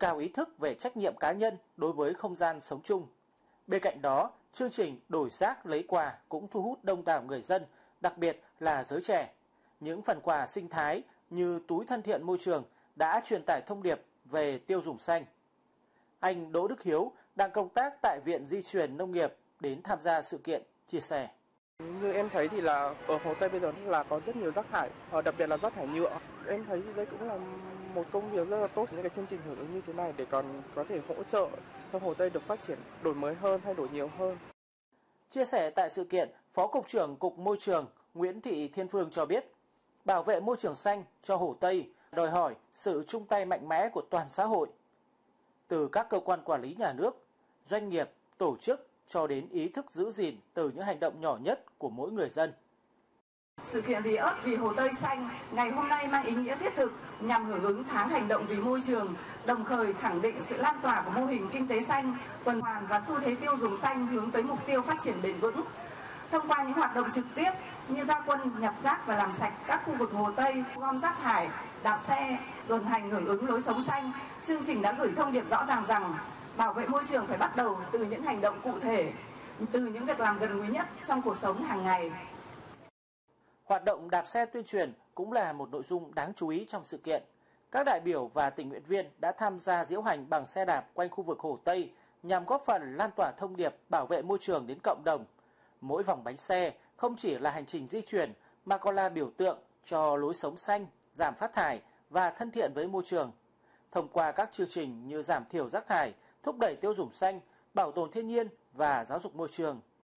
cao ý thức về trách nhiệm cá nhân đối với không gian sống chung. Bên cạnh đó, chương trình đổi rác lấy quà cũng thu hút đông đảo người dân, đặc biệt là giới trẻ. Những phần quà sinh thái như túi thân thiện môi trường đã truyền tải thông điệp về tiêu dùng xanh. Anh Đỗ Đức Hiếu đang công tác tại Viện Di truyền Nông nghiệp đến tham gia sự kiện chia sẻ. Như em thấy thì là ở Hồ Tây bây giờ là có rất nhiều rác thải, đặc biệt là rác thải nhựa. Em thấy đây cũng là một công việc rất là tốt, những cái chương trình hưởng ứng như thế này để còn có thể hỗ trợ cho Hồ Tây được phát triển, đổi mới hơn, thay đổi nhiều hơn. Chia sẻ tại sự kiện, Phó Cục trưởng Cục Môi trường Nguyễn Thị Thiên Phương cho biết, bảo vệ môi trường xanh cho Hồ Tây đòi hỏi sự chung tay mạnh mẽ của toàn xã hội. Từ các cơ quan quản lý nhà nước, doanh nghiệp, tổ chức cho đến ý thức giữ gìn từ những hành động nhỏ nhất của mỗi người dân. Sự kiện Vì ớt vì Hồ Tây xanh ngày hôm nay mang ý nghĩa thiết thực nhằm hưởng ứng tháng hành động vì môi trường, đồng thời khẳng định sự lan tỏa của mô hình kinh tế xanh, tuần hoàn và xu thế tiêu dùng xanh hướng tới mục tiêu phát triển bền vững. Thông qua những hoạt động trực tiếp như ra quân nhặt rác và làm sạch các khu vực Hồ Tây, gom rác thải, đạp xe, tuần hành hưởng ứng lối sống xanh, chương trình đã gửi thông điệp rõ ràng rằng bảo vệ môi trường phải bắt đầu từ những hành động cụ thể, từ những việc làm gần gũi nhất trong cuộc sống hàng ngày. Hoạt động đạp xe tuyên truyền cũng là một nội dung đáng chú ý trong sự kiện. Các đại biểu và tình nguyện viên đã tham gia diễu hành bằng xe đạp quanh khu vực Hồ Tây nhằm góp phần lan tỏa thông điệp bảo vệ môi trường đến cộng đồng. Mỗi vòng bánh xe không chỉ là hành trình di chuyển mà còn là biểu tượng cho lối sống xanh, giảm phát thải và thân thiện với môi trường. Thông qua các chương trình như giảm thiểu rác thải, thúc đẩy tiêu dùng xanh, bảo tồn thiên nhiên và giáo dục môi trường.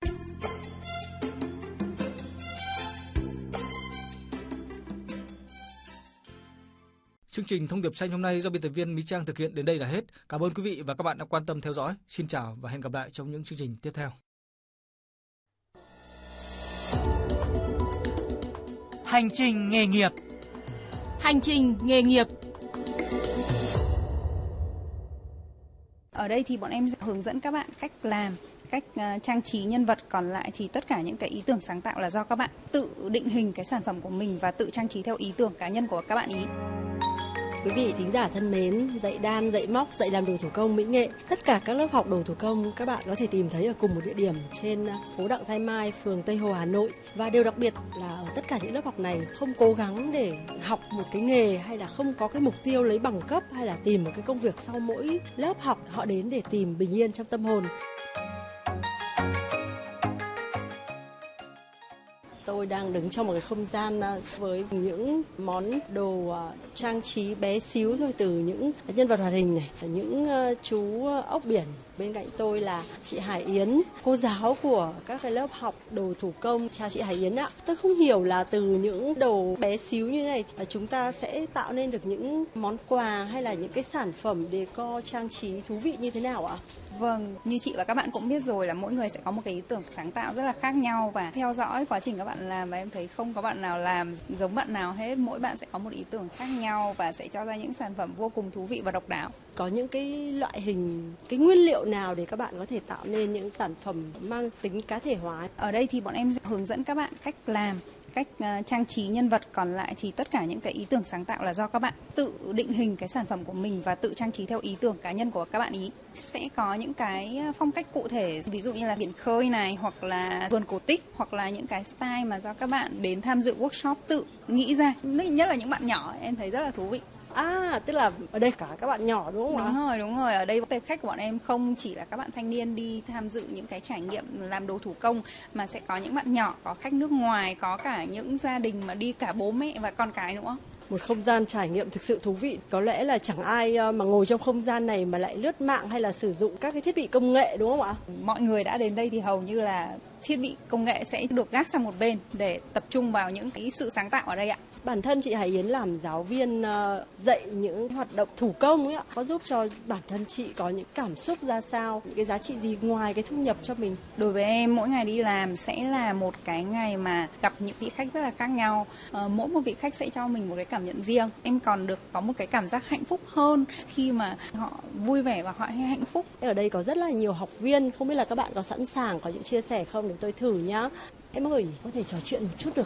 Chương trình Thông điệp xanh hôm nay do biên tập viên Mỹ Trang thực hiện đến đây là hết. Cảm ơn quý vị và các bạn đã quan tâm theo dõi. Xin chào và hẹn gặp lại trong những chương trình tiếp theo. Hành trình nghề nghiệp. Hành trình nghề nghiệp. Ở đây thì bọn em hướng dẫn các bạn cách làm, cách trang trí nhân vật, còn lại thì tất cả những cái ý tưởng sáng tạo là do các bạn tự định hình cái sản phẩm của mình và tự trang trí theo ý tưởng cá nhân của các bạn ý. Quý vị thính giả thân mến, dạy đan, dạy móc, dạy làm đồ thủ công mỹ nghệ, tất cả các lớp học đồ thủ công các bạn có thể tìm thấy ở cùng một địa điểm trên phố Đặng Thái Mai, phường Tây Hồ, Hà Nội. Và điều đặc biệt là ở tất cả những lớp học này không cố gắng để học một cái nghề hay là không có cái mục tiêu lấy bằng cấp hay là tìm một cái công việc sau mỗi lớp học. Họ đến để tìm bình yên trong tâm hồn. Tôi đang đứng trong một cái không gian với những món đồ trang trí bé xíu thôi, từ những nhân vật hoạt hình này, những chú ốc biển. Bên cạnh tôi là chị Hải Yến, cô giáo của các cái lớp học đồ thủ công. Chào chị Hải Yến ạ. Tôi không hiểu là từ những đồ bé xíu như thế này chúng ta sẽ tạo nên được những món quà hay là những cái sản phẩm decor trang trí thú vị như thế nào ạ? Vâng, như chị và các bạn cũng biết rồi là mỗi người sẽ có một cái ý tưởng sáng tạo rất là khác nhau, và theo dõi quá trình các bạn làm và em thấy không có bạn nào làm giống bạn nào hết. Mỗi bạn sẽ có một ý tưởng khác nhau và sẽ cho ra những sản phẩm vô cùng thú vị và độc đáo. Có những cái loại hình, cái nguyên liệu nào để các bạn có thể tạo nên những sản phẩm mang tính cá thể hóa? Ở đây thì bọn em hướng dẫn các bạn cách làm, cách trang trí nhân vật, còn lại thì tất cả những cái ý tưởng sáng tạo là do các bạn tự định hình cái sản phẩm của mình và tự trang trí theo ý tưởng cá nhân của các bạn ý. Sẽ có những cái phong cách cụ thể, ví dụ như là biển khơi này, hoặc là vườn cổ tích, hoặc là những cái style mà do các bạn đến tham dự workshop tự nghĩ ra. Nhất là những bạn nhỏ, em thấy rất là thú vị. Tức là ở đây cả các bạn nhỏ đúng không ạ? Đúng rồi. Ở đây tập khách của bọn em không chỉ là các bạn thanh niên đi tham dự những cái trải nghiệm làm đồ thủ công, mà sẽ có những bạn nhỏ, có khách nước ngoài, có cả những gia đình mà đi cả bố mẹ và con cái nữa. Một không gian trải nghiệm thực sự thú vị. Có lẽ là chẳng ai mà ngồi trong không gian này mà lại lướt mạng hay là sử dụng các cái thiết bị công nghệ đúng không ạ? Mọi người đã đến đây thì hầu như là thiết bị công nghệ sẽ được gác sang một bên để tập trung vào những cái sự sáng tạo ở đây ạ. Bản thân chị Hải Yến làm giáo viên dạy những hoạt động thủ công ấy ạ, có giúp cho bản thân chị có những cảm xúc ra sao, những cái giá trị gì ngoài cái thu nhập cho mình? Đối với em, mỗi ngày đi làm sẽ là một cái ngày mà gặp những vị khách rất là khác nhau. Mỗi một vị khách sẽ cho mình một cái cảm nhận riêng. Em còn được có một cái cảm giác hạnh phúc hơn khi mà họ vui vẻ và họ hạnh phúc. Ở đây có rất là nhiều học viên, không biết là các bạn có sẵn sàng có những chia sẻ không để tôi thử nhá. Em ơi, có thể trò chuyện một chút được không?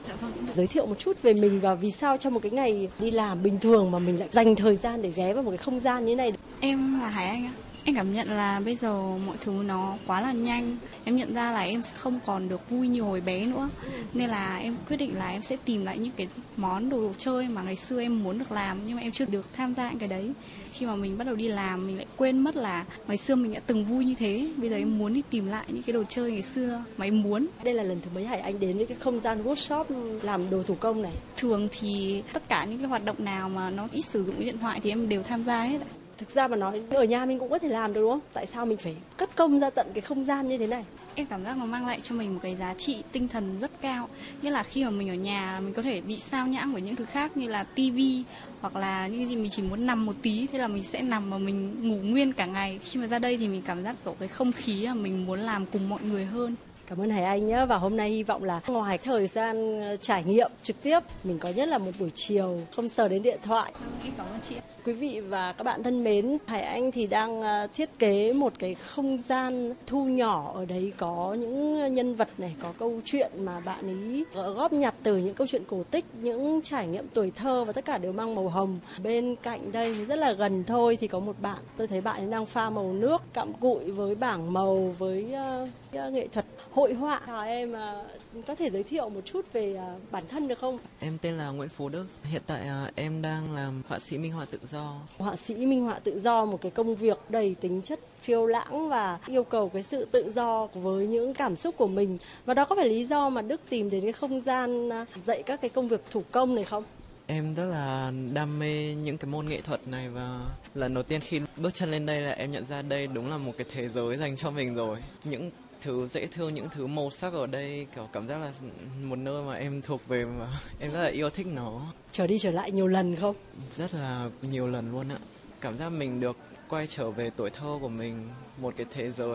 Giới thiệu một chút về mình và vì sao trong một cái ngày đi làm bình thường mà mình lại dành thời gian để ghé vào một cái không gian như thế này. Em là Hải Anh ạ. Em cảm nhận là bây giờ mọi thứ nó quá là nhanh. Em nhận ra là em không còn được vui như hồi bé nữa. Nên là em quyết định là em sẽ tìm lại những cái món đồ chơi mà ngày xưa em muốn được làm nhưng mà em chưa được tham gia những cái đấy. Khi mà mình bắt đầu đi làm mình lại quên mất là ngày xưa mình đã từng vui như thế. Bây giờ em muốn đi tìm lại những cái đồ chơi ngày xưa mà em muốn. Đây là lần thứ mấy Hải Anh đến với cái không gian workshop làm đồ thủ công này? Thường thì tất cả những cái hoạt động nào mà nó ít sử dụng cái điện thoại thì em đều tham gia hết. Thực ra mà nói ở nhà mình cũng có thể làm được đúng không? Tại sao mình phải cất công ra tận cái không gian như thế này? Em cảm giác nó mang lại cho mình một cái giá trị tinh thần rất cao. Nghĩa là khi mà mình ở nhà mình có thể bị sao nhãng với những thứ khác như là tivi hoặc là những cái gì mình chỉ muốn nằm một tí, thế là mình sẽ nằm mà mình ngủ nguyên cả ngày. Khi mà ra đây thì mình cảm giác có cái không khí là mình muốn làm cùng mọi người hơn. Cảm ơn Hải Anh nhé. Và hôm nay hy vọng là ngoài thời gian trải nghiệm trực tiếp, mình có nhất là một buổi chiều không sờ đến điện thoại. Em cảm ơn chị. Quý vị và các bạn thân mến, Hải Anh thì đang thiết kế một cái không gian thu nhỏ. Ở đấy có những nhân vật này, có câu chuyện mà bạn ấy góp nhặt từ những câu chuyện cổ tích, những trải nghiệm tuổi thơ và tất cả đều mang màu hồng. Bên cạnh đây rất là gần thôi thì có một bạn, tôi thấy bạn ấy đang pha màu nước, cặm cụi với bảng màu, với nghệ thuật hội họa. Chào em, có thể giới thiệu một chút về bản thân được không? Em tên là Nguyễn Phú Đức. Hiện tại em đang làm họa sĩ minh họa tự do. Họa sĩ minh họa tự do, một cái công việc đầy tính chất phiêu lãng và yêu cầu cái sự tự do với những cảm xúc của mình. Và đó có phải lý do mà Đức tìm đến cái không gian dạy các cái công việc thủ công này không? Em rất là đam mê những cái môn nghệ thuật này và lần đầu tiên khi bước chân lên đây là em nhận ra đây đúng là một cái thế giới dành cho mình rồi. Những thứ dễ thương, những thứ màu sắc ở đây kiểu cảm giác là một nơi mà em thuộc về và em rất là yêu thích nó. Trở đi trở lại nhiều lần không? Rất là nhiều lần luôn ạ. Cảm giác mình được quay trở về tuổi thơ của mình, một cái thế giới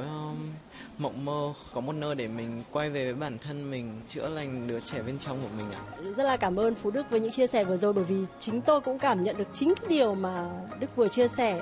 mộng mơ, có một nơi để mình quay về với bản thân mình, chữa lành đứa trẻ bên trong của mình ạ. Rất là cảm ơn Phú Đức với những chia sẻ vừa rồi, bởi vì chính tôi cũng cảm nhận được chính cái điều mà Đức vừa chia sẻ.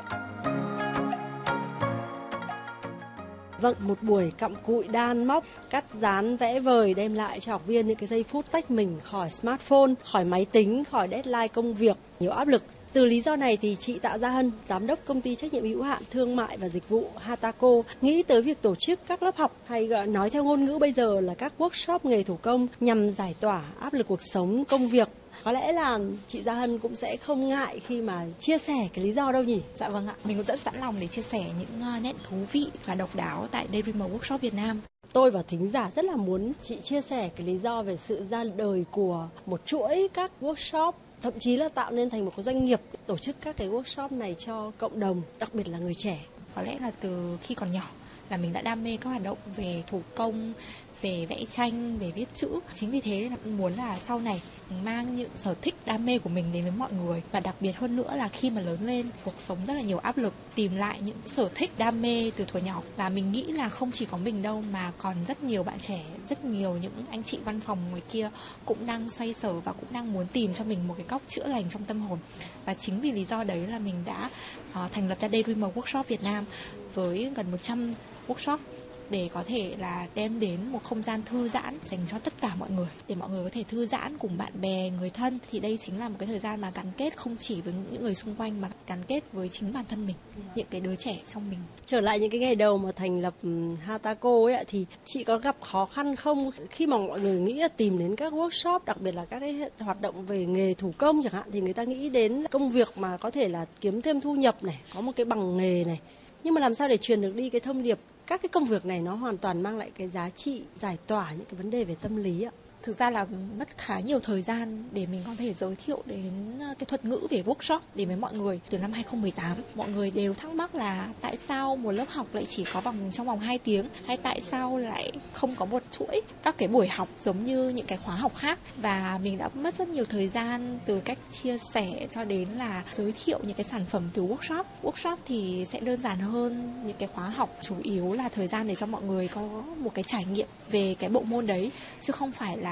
Vâng, một buổi cặm cụi, đan móc, cắt dán, vẽ vời đem lại cho học viên những cái giây phút tách mình khỏi smartphone, khỏi máy tính, khỏi deadline công việc, nhiều áp lực. Từ lý do này thì chị Tạ Gia Hân, giám đốc công ty trách nhiệm hữu hạn thương mại và dịch vụ Hataco, nghĩ tới việc tổ chức các lớp học hay nói theo ngôn ngữ bây giờ là các workshop nghề thủ công nhằm giải tỏa áp lực cuộc sống, công việc. Có lẽ là chị Gia Hân cũng sẽ không ngại khi mà chia sẻ cái lý do đâu nhỉ? Dạ vâng ạ, mình cũng rất sẵn lòng để chia sẻ những nét thú vị và độc đáo tại Daydreamer Workshop Việt Nam. Tôi và thính giả rất là muốn chị chia sẻ cái lý do về sự ra đời của một chuỗi các workshop, thậm chí là tạo nên thành một cái doanh nghiệp tổ chức các cái workshop này cho cộng đồng, đặc biệt là người trẻ. Có lẽ là từ khi còn nhỏ là mình đã đam mê các hoạt động về thủ công, về vẽ tranh, về viết chữ. Chính vì thế là muốn là sau này mang những sở thích đam mê của mình đến với mọi người. Và đặc biệt hơn nữa là khi mà lớn lên, cuộc sống rất là nhiều áp lực, tìm lại những sở thích đam mê từ thuở nhỏ. Và mình nghĩ là không chỉ có mình đâu mà còn rất nhiều bạn trẻ, rất nhiều những anh chị văn phòng ngoài kia cũng đang xoay sở và cũng đang muốn tìm cho mình một cái góc chữa lành trong tâm hồn. Và chính vì lý do đấy là mình đã thành lập ra Daydreamer Workshop Việt Nam với gần 100 workshop để có thể là đem đến một không gian thư giãn dành cho tất cả mọi người, để mọi người có thể thư giãn cùng bạn bè, người thân. Thì đây chính là một cái thời gian mà gắn kết không chỉ với những người xung quanh mà gắn kết với chính bản thân mình, những cái đứa trẻ trong mình. Trở lại những cái ngày đầu mà thành lập Hataco ấy thì chị có gặp khó khăn không khi mà mọi người nghĩ là tìm đến các workshop, đặc biệt là các cái hoạt động về nghề thủ công chẳng hạn, thì người ta nghĩ đến công việc mà có thể là kiếm thêm thu nhập này, có một cái bằng nghề này, nhưng mà làm sao để truyền được đi cái thông điệp các cái công việc này nó hoàn toàn mang lại cái giá trị giải tỏa những cái vấn đề về tâm lý ạ? Thực ra là mất khá nhiều thời gian để mình có thể giới thiệu đến cái thuật ngữ về workshop đến với mọi người. Từ năm 2018, mọi người đều thắc mắc là tại sao một lớp học lại chỉ có trong vòng 2 tiếng, hay tại sao lại không có một chuỗi các cái buổi học giống như những cái khóa học khác. Và mình đã mất rất nhiều thời gian từ cách chia sẻ cho đến là giới thiệu những cái sản phẩm từ workshop. Workshop thì sẽ đơn giản hơn những cái khóa học, chủ yếu là thời gian để cho mọi người có một cái trải nghiệm về cái bộ môn đấy, chứ không phải là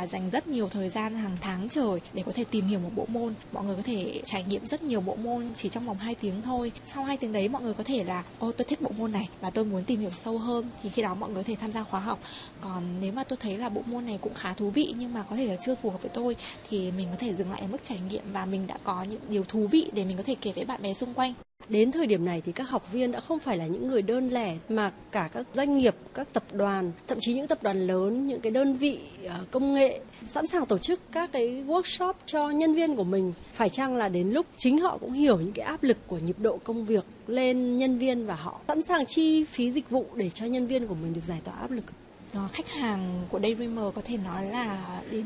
là dành rất nhiều thời gian hàng tháng trời để có thể tìm hiểu một bộ môn. Mọi người có thể trải nghiệm rất nhiều bộ môn chỉ trong vòng 2 tiếng thôi. Sau 2 tiếng đấy mọi người có thể là tôi thích bộ môn này và tôi muốn tìm hiểu sâu hơn, thì khi đó mọi người có thể tham gia khóa học. Còn nếu mà tôi thấy là bộ môn này cũng khá thú vị nhưng mà có thể là chưa phù hợp với tôi thì mình có thể dừng lại ở mức trải nghiệm và mình đã có những điều thú vị để mình có thể kể với bạn bè xung quanh. Đến thời điểm này thì các học viên đã không phải là những người đơn lẻ mà cả các doanh nghiệp, các tập đoàn, thậm chí những tập đoàn lớn, những cái đơn vị công nghệ sẵn sàng tổ chức các cái workshop cho nhân viên của mình. Phải chăng là đến lúc chính họ cũng hiểu những cái áp lực của nhịp độ công việc lên nhân viên và họ sẵn sàng chi phí dịch vụ để cho nhân viên của mình được giải tỏa áp lực? Khách hàng của Daydreamer có thể nói là đến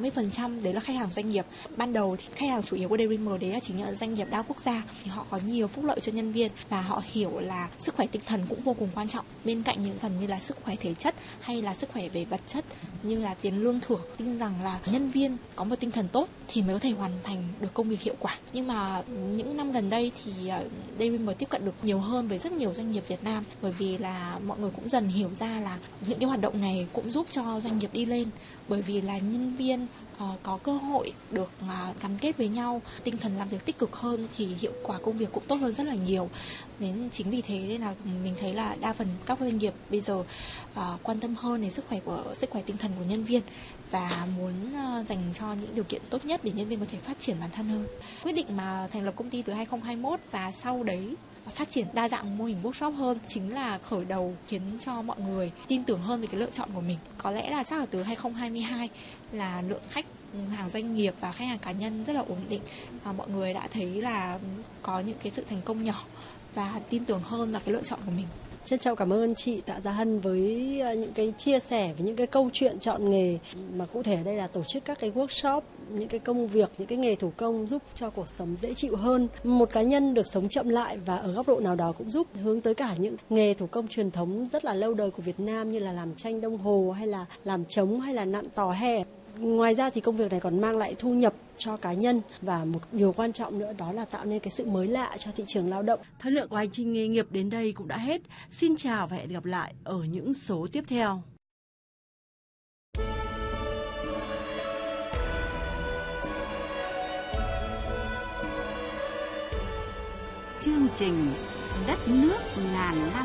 80% đấy là khách hàng doanh nghiệp. Ban đầu thì khách hàng chủ yếu của Daydreamer đấy là chính là doanh nghiệp đa quốc gia, thì họ có nhiều phúc lợi cho nhân viên và họ hiểu là sức khỏe tinh thần cũng vô cùng quan trọng, bên cạnh những phần như là sức khỏe thể chất hay là sức khỏe về vật chất như là tiền lương thưởng. Tin rằng là nhân viên có một tinh thần tốt thì mới có thể hoàn thành được công việc hiệu quả. Nhưng mà những năm gần đây thì Daydreamer tiếp cận được nhiều hơn với rất nhiều doanh nghiệp Việt Nam, bởi vì là mọi người cũng dần hiểu ra là những cái hoạt động này cũng giúp cho doanh nghiệp đi lên, bởi vì là nhân viên có cơ hội được gắn kết với nhau, tinh thần làm việc tích cực hơn thì hiệu quả công việc cũng tốt hơn rất là nhiều. Nên chính vì thế nên là mình thấy là đa phần các doanh nghiệp bây giờ quan tâm hơn đến sức khỏe tinh thần của nhân viên và muốn dành cho những điều kiện tốt nhất để nhân viên có thể phát triển bản thân hơn. Quyết định mà thành lập công ty từ 2021 và sau đấy phát triển đa dạng mô hình workshop hơn chính là khởi đầu khiến cho mọi người tin tưởng hơn về cái lựa chọn của mình. Có lẽ là chắc là từ 2022 là lượng khách hàng doanh nghiệp và khách hàng cá nhân rất là ổn định và mọi người đã thấy là có những cái sự thành công nhỏ và tin tưởng hơn vào cái lựa chọn của mình. Trân trọng cảm ơn chị Tạ Gia Hân với những cái chia sẻ, với những cái câu chuyện chọn nghề, mà cụ thể ở đây là tổ chức các cái workshop, những cái công việc, những cái nghề thủ công giúp cho cuộc sống dễ chịu hơn. Một cá nhân được sống chậm lại và ở góc độ nào đó cũng giúp hướng tới cả những nghề thủ công truyền thống rất là lâu đời của Việt Nam như là làm tranh đồng hồ hay là làm trống hay là nặn tò he. Ngoài ra thì công việc này còn mang lại thu nhập cho cá nhân và một điều quan trọng nữa đó là tạo nên cái sự mới lạ cho thị trường lao động. Thời lượng của hành trình nghề nghiệp đến đây cũng đã hết. Xin chào và hẹn gặp lại ở những số tiếp theo. Chương trình Đất nước ngàn năm